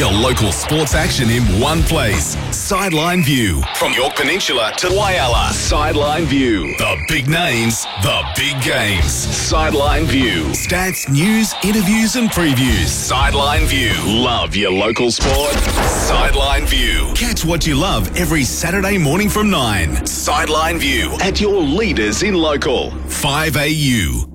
your local sports action in one place. Sideline View. From York Peninsula to Whyalla. Sideline View. The big names, the big games. Sideline View. Stats, news, interviews and previews. Sideline View. Love your local sport? Sideline View. Catch what you love every Saturday morning from 9. Sideline View at your leaders in local. 5AU.